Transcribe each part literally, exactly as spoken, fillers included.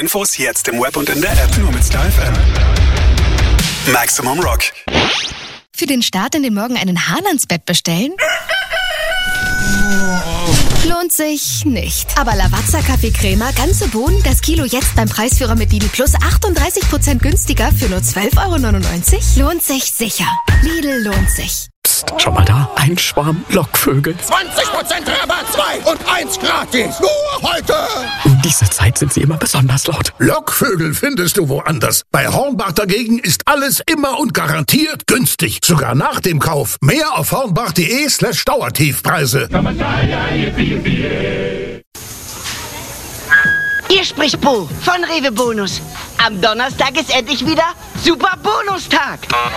Infos jetzt im Web und in der App. Nur mit Star F M. Maximum Rock. Für den Start in den Morgen einen Hahn-ans-Bett bestellen? Lohnt sich nicht. Aber Lavazza Kaffee-Crema, ganze Bohnen, das Kilo jetzt beim Preisführer mit Lidl Plus achtunddreißig Prozent günstiger für nur zwölf Euro neunundneunzig? Lohnt sich sicher. Lidl lohnt sich. Psst, schau mal da, ein Schwarm Lockvögel. zwanzig Prozent Rabatt, zwei und eins gratis. Nur heute. In dieser Zeit sind sie immer besonders laut. Lockvögel findest du woanders. Bei Hornbach dagegen ist alles immer und garantiert günstig. Sogar nach dem Kauf. Mehr auf hornbach.de slash Dauertiefpreise. Hier spricht Bo von Rewe Bonus. Am Donnerstag ist endlich wieder Super Bonustag.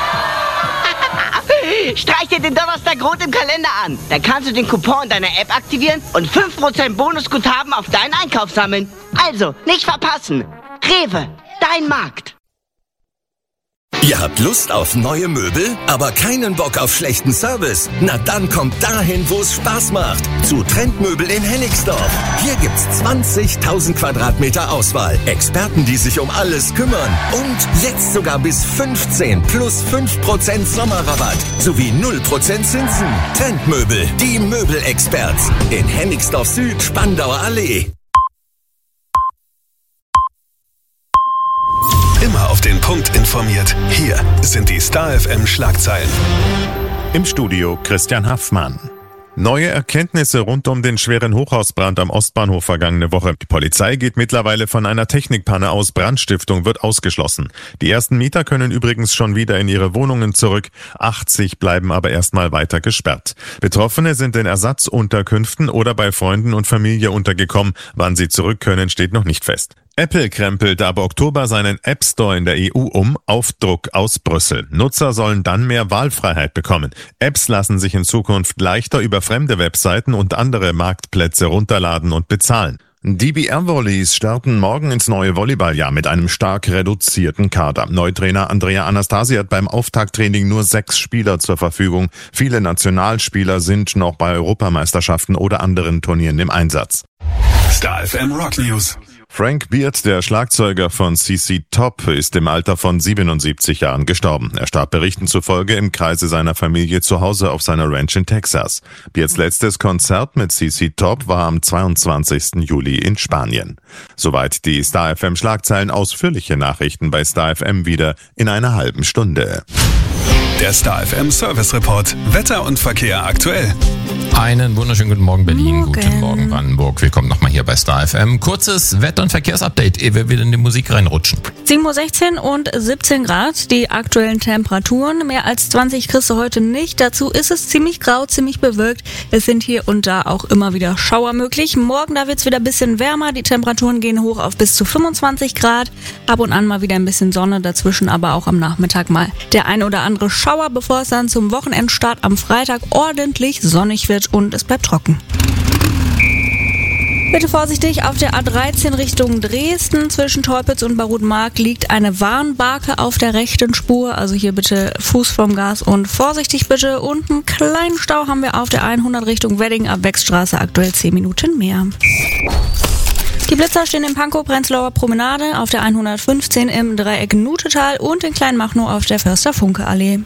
Streich dir den Donnerstag rot im Kalender an. Dann kannst du den Coupon in deiner App aktivieren und fünf Prozent Bonusguthaben auf deinen Einkauf sammeln. Also, nicht verpassen. Rewe, dein Markt. Ihr habt Lust auf neue Möbel, aber keinen Bock auf schlechten Service? Na dann kommt dahin, wo es Spaß macht. Zu Trendmöbel in Hennigsdorf. Hier gibt's zwanzigtausend Quadratmeter Auswahl. Experten, die sich um alles kümmern. Und jetzt sogar bis fünfzehn plus fünf Prozent Sommerrabatt. Sowie null Prozent Zinsen. Trendmöbel, die Möbelexperts. In Hennigsdorf Süd, Spandauer Allee. Immer auf den Punkt informiert. Hier sind die Star F M Schlagzeilen. Im Studio Christian Haffmann. Neue Erkenntnisse rund um den schweren Hochhausbrand am Ostbahnhof vergangene Woche. Die Polizei geht mittlerweile von einer Technikpanne aus. Brandstiftung wird ausgeschlossen. Die ersten Mieter können übrigens schon wieder in ihre Wohnungen zurück. achtzig bleiben aber erstmal weiter gesperrt. Betroffene sind in Ersatzunterkünften oder bei Freunden und Familie untergekommen. Wann sie zurück können, steht noch nicht fest. Apple krempelt ab Oktober seinen App Store in der E U um, auf Druck aus Brüssel. Nutzer sollen dann mehr Wahlfreiheit bekommen. Apps lassen sich in Zukunft leichter über fremde Webseiten und andere Marktplätze runterladen und bezahlen. Die B R-Volleys starten morgen ins neue Volleyballjahr mit einem stark reduzierten Kader. Neutrainer Andrea Anastasi hat beim Auftakttraining nur sechs Spieler zur Verfügung. Viele Nationalspieler sind noch bei Europameisterschaften oder anderen Turnieren im Einsatz. Star F M Rock News. Frank Beard, der Schlagzeuger von C C Top, ist im Alter von siebenundsiebzig Jahren gestorben. Er starb Berichten zufolge im Kreise seiner Familie zu Hause auf seiner Ranch in Texas. Beards letztes Konzert mit C C Top war am zweiundzwanzigsten Juli in Spanien. Soweit die Star F M Schlagzeilen. Ausführliche Nachrichten bei Star F M wieder in einer halben Stunde. Der Star F M Service Report. Wetter und Verkehr aktuell. Einen wunderschönen guten Morgen Berlin, Morgen. Guten Morgen Brandenburg. Willkommen nochmal hier bei Star F M. Kurzes Wetter- und Verkehrsupdate, ehe wir wieder in die Musik reinrutschen. sieben Uhr sechzehn und siebzehn Grad, die aktuellen Temperaturen. Mehr als zwanzig kriegst du heute nicht. Dazu ist es ziemlich grau, ziemlich bewölkt. Es sind hier und da auch immer wieder Schauer möglich. Morgen, da wird's wieder ein bisschen wärmer. Die Temperaturen gehen hoch auf bis zu fünfundzwanzig Grad. Ab und an mal wieder ein bisschen Sonne, dazwischen aber auch am Nachmittag mal der ein oder andere Schauer, bevor es dann zum Wochenendstart am Freitag ordentlich sonnig wird und es bleibt trocken. Bitte vorsichtig, auf der A dreizehn Richtung Dresden zwischen Teupitz und Barutmark liegt eine Warnbarke auf der rechten Spur. Also hier bitte Fuß vom Gas und vorsichtig bitte. Und einen kleinen Stau haben wir auf der hundert Richtung Wedding ab Wechstraße, aktuell zehn Minuten mehr. Die Blitzer stehen in Pankow, Prenzlauer Promenade, auf der hundertfünfzehn im Dreieck Nutetal und in Kleinmachnow auf der Förster-Funke-Allee.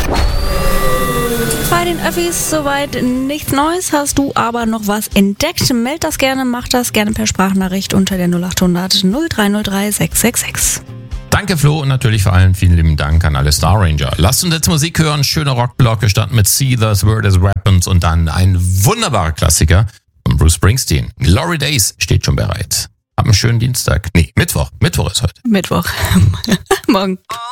Bei den Öffis soweit nichts Neues. Hast du aber noch was entdeckt? Meld das gerne, mach das gerne per Sprachnachricht unter der null acht hundert null drei null drei sechs sechs sechs. Danke Flo und natürlich vor allem vielen lieben Dank an alle Star Ranger. Lasst uns jetzt Musik hören, schöner Rockblock, gestartet mit Seethers, Word is Weapons und dann ein wunderbarer Klassiker von Bruce Springsteen. Glory Days steht schon bereit. Hab einen schönen Dienstag. Nee, Mittwoch. Mittwoch ist heute. Mittwoch. Morgen.